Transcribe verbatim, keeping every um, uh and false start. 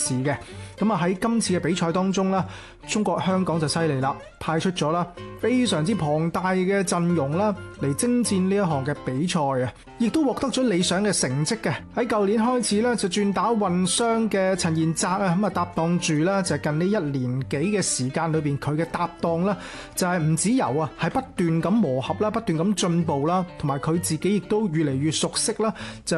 事嘅。咁啊喺今次嘅比賽當中啦，中國香港就犀利啦，派出咗啦非常之龐大嘅陣容啦嚟征戰呢一項嘅比賽啊，亦都獲得咗理想嘅成績嘅。喺舊年開始咧就轉打混雙嘅陳彥澤啊，咁啊搭檔住啦就係近呢一年幾嘅時間裏邊，佢嘅搭檔啦就係吳芷柔啊，係不斷咁磨合啦，不斷咁進步啦，同埋佢自己亦都越嚟越熟悉啦，就